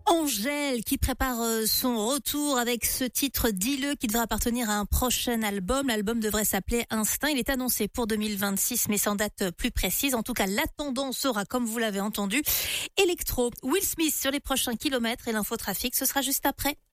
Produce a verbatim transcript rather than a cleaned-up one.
Angèle qui prépare son retour avec ce titre Dis-le qui devrait appartenir à un prochain album. L'album devrait s'appeler Instinct. Il est annoncé pour deux mille vingt-six mais sans date plus précise. En tout cas, la tendance sera, comme vous l'avez entendu, électro. Will Smith sur les prochains kilomètres et l'infotrafic, ce sera juste après.